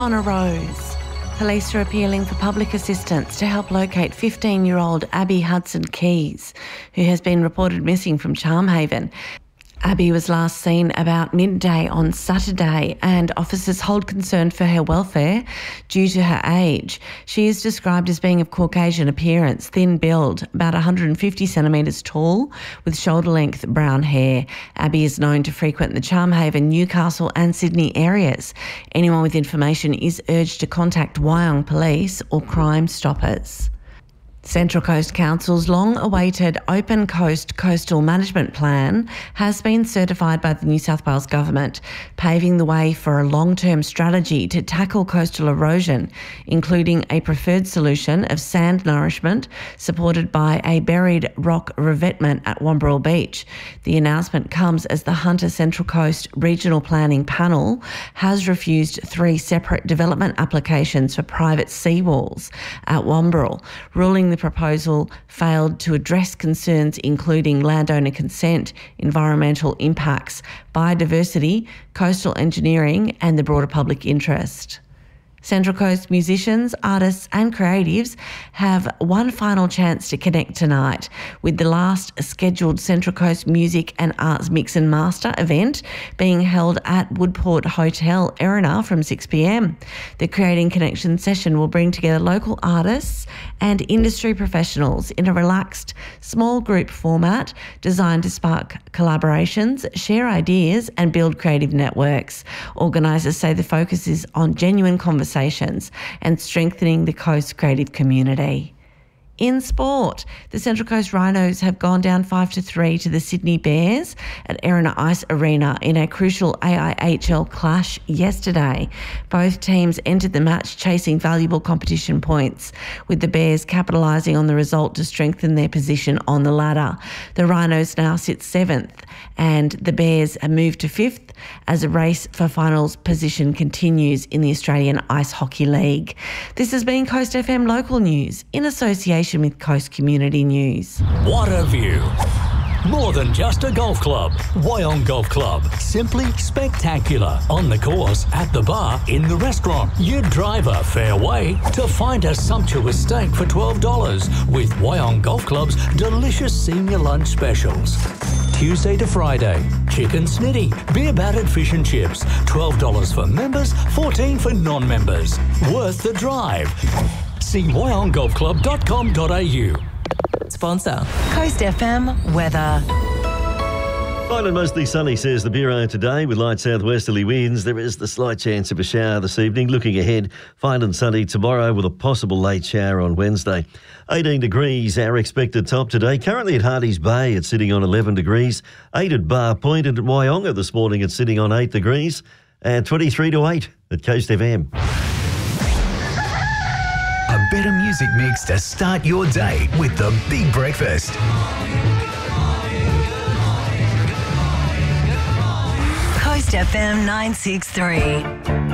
On a rose. Police are appealing for public assistance to help locate 15-year-old Abby Hudson Keys, who has been reported missing from Charmhaven. Abby was last seen about midday on Saturday, and officers hold concern for her welfare due to her age. She is described as being of Caucasian appearance, thin build, about 150 centimetres tall, with shoulder-length brown hair. Abby is known to frequent the Charmhaven, Newcastle and Sydney areas. Anyone with information is urged to contact Wyong Police or Crime Stoppers. Central Coast Council's long-awaited Open Coast Coastal Management Plan has been certified by the New South Wales Government, paving the way for a long-term strategy to tackle coastal erosion, including a preferred solution of sand nourishment supported by a buried rock revetment at Wamberal Beach. The announcement comes as the Hunter Central Coast Regional Planning Panel has refused 3 separate development applications for private seawalls at Wamberal, ruling the proposal failed to address concerns including landowner consent, environmental impacts, biodiversity, coastal engineering and the broader public interest. Central Coast musicians, artists and creatives have one final chance to connect tonight, with the last scheduled Central Coast Music and Arts Mix and Master event being held at Woodport Hotel, Erina from 6 p.m. The Creating Connection session will bring together local artists and industry professionals in a relaxed, small group format designed to spark collaborations, share ideas and build creative networks. Organisers say the focus is on genuine conversations and strengthening the Coast creative community. In sport, the Central Coast Rhinos have gone down 5-3 to the Sydney Bears at Erina Ice Arena in a crucial AIHL clash yesterday. Both teams entered the match chasing valuable competition points, with the Bears capitalising on the result to strengthen their position on the ladder. The Rhinos now sit 7th and the Bears have moved to 5th as a race for finals position continues in the Australian Ice Hockey League. This has been Coast FM Local News in association with Coast Community News. What a view! More than just a golf club. Wyong Golf Club. Simply spectacular. On the course, at the bar, in the restaurant. You drive a fair way to find a sumptuous steak for $12 with Wyong Golf Club's delicious senior lunch specials. Tuesday to Friday, chicken snitty, beer battered fish and chips. $12 for members, $14 for non-members. Worth the drive. See wyonggolfclub.com.au. Sponsor Coast FM weather. Fine and mostly sunny, says the Bureau today, with light southwesterly winds. There is the slight chance of a shower this evening. Looking ahead, fine and sunny tomorrow with a possible late shower on Wednesday. 18 degrees, our expected top today. Currently at Hardy's Bay, it's sitting on 11 degrees. 8 at Bar Point, and at Wyonga this morning, it's sitting on 8 degrees. And 23 to 8 at Coast FM. A better music mix to start your day with the Big Breakfast. Coast FM 963.